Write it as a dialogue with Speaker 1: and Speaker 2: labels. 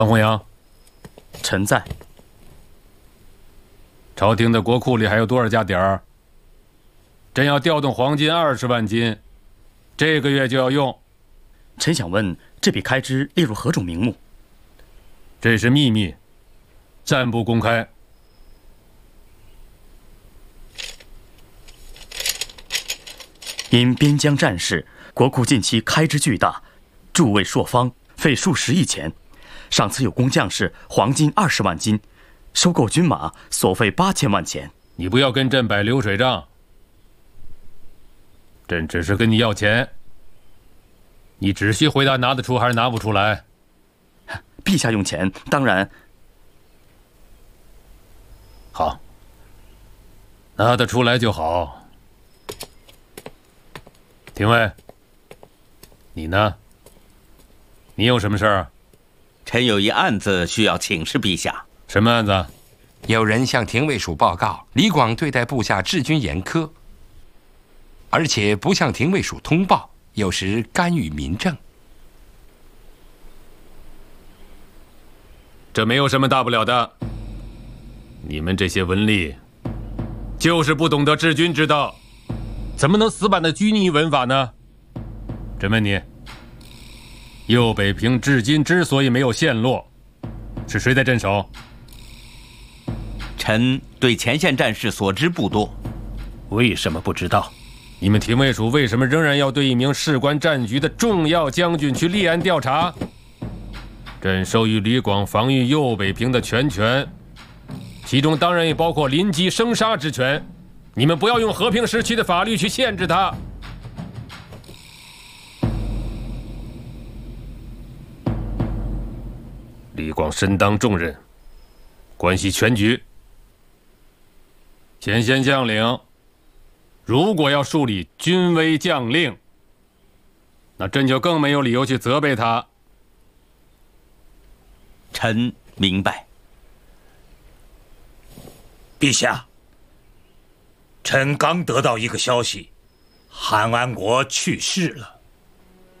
Speaker 1: 王洪阳，
Speaker 2: 臣在。
Speaker 1: 朝廷的国库里还有多少家底儿？朕要调动黄金20万斤，这个月就要用。
Speaker 2: 臣想问，这笔开支列入何种名目？
Speaker 1: 这是秘密，暂不公开。
Speaker 2: 因边疆战事，国库近期开支巨大，诸位朔方费数十亿钱。上次有工匠士黄金20万斤，收购军马所费8000万钱。
Speaker 1: 你不要跟朕摆流水账，朕只是跟你要钱，你只需回答拿得出还是拿不出来。
Speaker 2: 陛下用钱，当然
Speaker 1: 好，拿得出来就好。廷尉，你呢？你有什么事儿？
Speaker 3: 臣有一案子需要请示陛下。
Speaker 1: 什么案子？
Speaker 4: 有人向廷尉署报告，李广对待部下治军严苛，而且不向廷尉署通报，有时干预民政。
Speaker 1: 这没有什么大不了的。你们这些文吏，就是不懂得治军之道，怎么能死板的拘泥于文法呢？朕问你，右北平至今之所以没有陷落，是谁在镇守？
Speaker 3: 臣对前线战事所知不多。
Speaker 5: 为什么不知道？
Speaker 1: 你们廷尉署为什么仍然要对一名事关战局的重要将军去立案调查？朕授予李广防御右北平的全权，其中当然也包括临机生杀之权。你们不要用和平时期的法律去限制他。李广身当重任，关系全局。前线将领如果要树立军威将令，那朕就更没有理由去责备他。
Speaker 3: 臣明白。
Speaker 5: 陛下，臣刚得到一个消息，韩安国去世了。